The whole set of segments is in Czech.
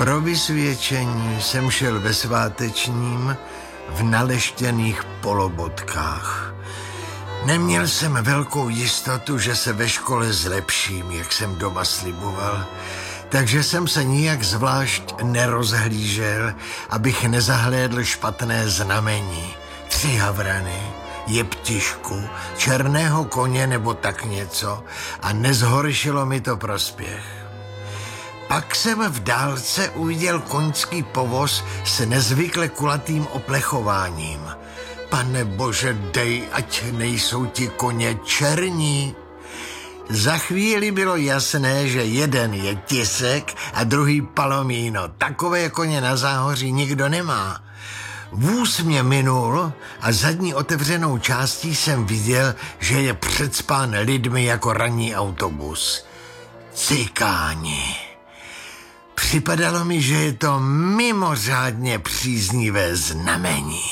Pro vysvědčení jsem šel ve svátečním v naleštěných polobotkách. Neměl jsem velkou jistotu, že se ve škole zlepším, jak jsem doma sliboval, takže jsem se nijak zvlášť nerozhlížel, abych nezahlédl špatné znamení. 3 havrany, jeptišku, černého koně nebo tak něco a nezhoršilo mi to prospěch. Pak jsem v dálce uviděl koňský povoz s nezvykle kulatým oplechováním. Pane Bože, dej, ať nejsou ti koně černí. Za chvíli bylo jasné, že jeden je Tisek a druhý Palomíno. Takové koně na Záhoří nikdo nemá. Vůz mě minul a zadní otevřenou částí jsem viděl, že je předspán lidmi jako ranní autobus. Cikáni. Připadalo mi, že je to mimořádně příznivé znamení.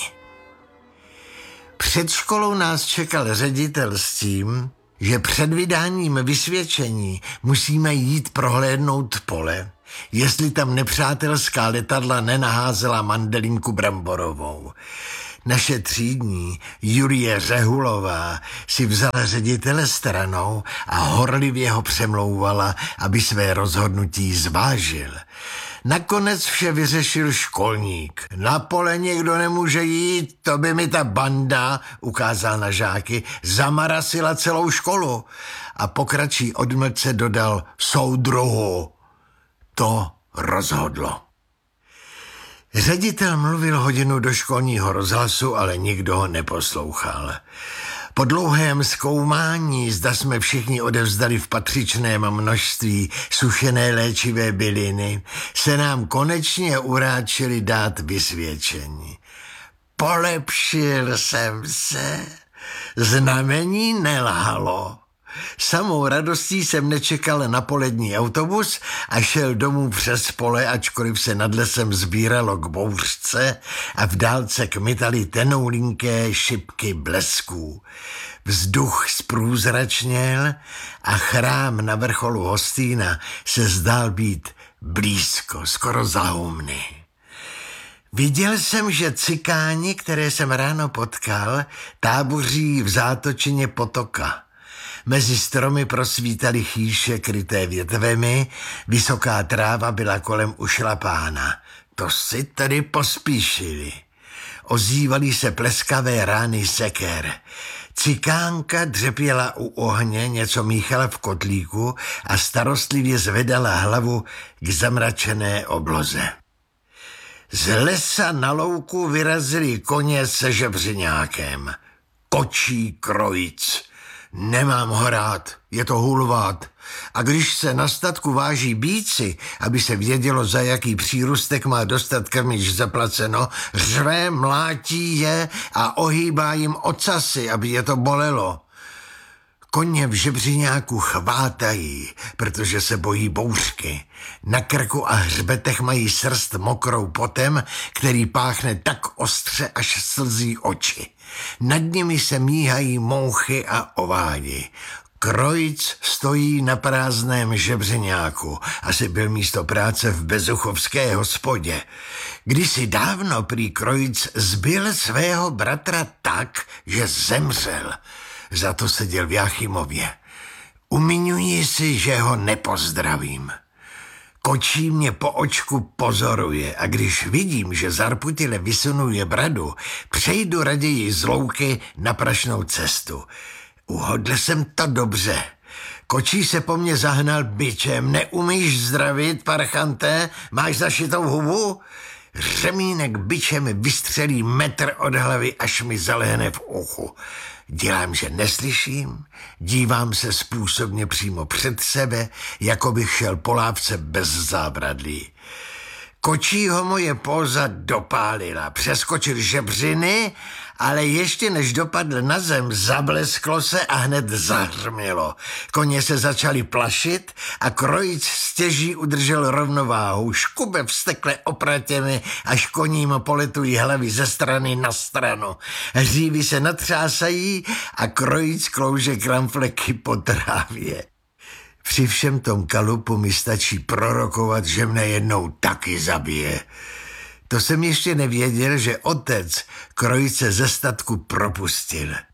Před školou nás čekal ředitel s tím, že před vydáním vysvědčení musíme jít prohlédnout pole, jestli tam nepřátelská letadla nenaházela mandelinku bramborovou. Naše třídní Julie Řehulová si vzala ředitele stranou a horlivě ho přemlouvala, aby své rozhodnutí zvážil. Nakonec vše vyřešil školník. Na pole někdo nemůže jít, to by mi ta banda, ukázal na žáky, zamarasila celou školu. A po kratší odmlce dodal soudruhu. To rozhodlo. Ředitel mluvil hodinu do školního rozhlasu, ale nikdo ho neposlouchal. Po dlouhém zkoumání, zda jsme všichni odevzdali v patřičném množství sušené léčivé byliny, se nám konečně uráčili dát vysvědčení. Polepšil jsem se, znamení nelhalo. Samou radostí jsem nečekal na polední autobus a šel domů přes pole, ačkoliv se nad lesem sbíralo k bouřce a v dálce kmitaly tenoulinké šipky blesků. Vzduch zprůzračněl a chrám na vrcholu Hostýna se zdál být blízko, skoro za humny. Viděl jsem, že cikáni, které jsem ráno potkal, táboří v zátočině potoka. Mezi stromy prosvítaly chýše kryté větvemi, vysoká tráva byla kolem ušlapána. To si tedy pospíšili. Ozývaly se pleskavé rány seker. Cikánka dřepěla u ohně, něco míchala v kotlíku a starostlivě zvedala hlavu k zamračené obloze. Z lesa na louku vyrazili koně se žebřiňákem. Kočí krojic. Nemám ho rád, je to hulvát. A když se na statku váží býci, aby se vědělo, za jaký přírůstek má dostat krmič zaplaceno, řve, mlátí je a ohýbá jim ocasy, aby je to bolelo. Koně v žebřiňáku chvátají, protože se bojí bouřky. Na krku a hřbetech mají srst mokrou potem, který páchne tak ostře, až slzí oči. Nad nimi se míhají mouchy a ovádi. Krojic stojí na prázdném žebřiňáku, asi byl místo práce v bezuchovské hospodě. Kdysi dávno prý Krojic zbil svého bratra tak, že zemřel. Za to seděl v Jáchymově. Umiňuji si, že ho nepozdravím. Kočí mě po očku pozoruje a když vidím, že zarputile vysunuje bradu, přejdu raději z louky na prašnou cestu. Uhodl jsem to dobře. Kočí se po mně zahnal bičem. Neumíš zdravit, parchante? Máš zašitou hubu? Řemínek bičem vystřelí metr od hlavy, až mi zalehne v uchu. Dělám, že neslyším, dívám se způsobně přímo před sebe, jako bych šel po lávce bez zábradlí. Kočího moje póza dopálila, přeskočil žebřiny, ale ještě než dopadl na zem, zablesklo se a hned zahrmělo. Koně se začali plašit a Krojic stěží udržel rovnováhu. Škube vztekle opratěmi, až koním poletují hlavy ze strany na stranu. Hřívy se natřásají a Krojic klouže kramfleky po trávě. Při všem tom kalupu mi stačí prorokovat, že mne jednou taky zabije. To jsem ještě nevěděl, že otec krojce ze statku propustil.